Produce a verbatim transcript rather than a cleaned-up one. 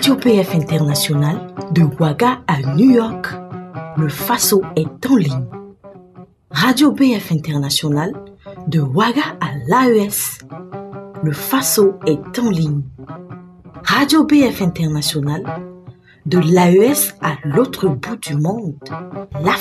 Radio B F International, de Ouaga à New York, le Faso est en ligne. Radio B F International, de Ouaga à l'A E S, le Faso est en ligne. Radio B F International, de l'A E S à l'autre bout du monde, l'Afrique